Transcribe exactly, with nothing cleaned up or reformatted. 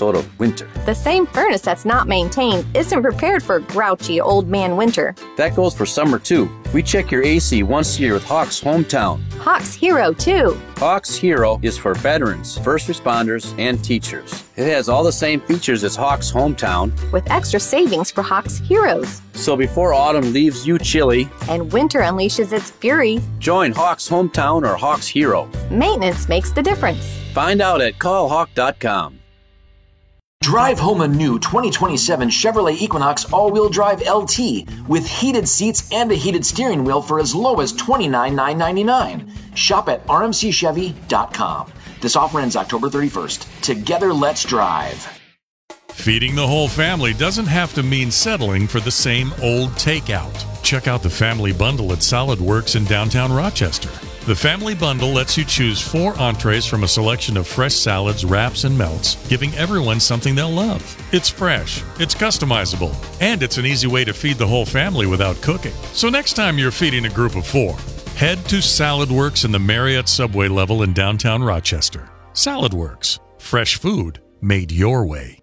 episode of winter. The same furnace that's not maintained isn't prepared for grouchy old man winter. That goes for summer too. We check your A C once a year with Hawks Hometown. Hawks Hero too. Hawks Hero is for veterans, first responders, and teachers. It has all the same features as Hawks Hometown, with extra savings for Hawks Heroes. So before autumn leaves you chilly and winter unleashes its fury, join Hawks Hometown or Hawks Hero. Maintenance makes the difference. Find out at call hawk dot com. Drive home a new twenty twenty-seven Chevrolet Equinox all-wheel drive L T with heated seats and a heated steering wheel for as low as twenty-nine thousand nine hundred ninety-nine dollars. Shop at r m c chevy dot com. This offer ends October thirty-first. Together, let's drive. Feeding the whole family doesn't have to mean settling for the same old takeout. Check out the Family Bundle at SolidWorks in downtown Rochester. The Family Bundle lets you choose four entrees from a selection of fresh salads, wraps, and melts, giving everyone something they'll love. It's fresh, it's customizable, and it's an easy way to feed the whole family without cooking. So next time you're feeding a group of four, head to SolidWorks in the Marriott Subway level in downtown Rochester. SolidWorks, fresh food made your way.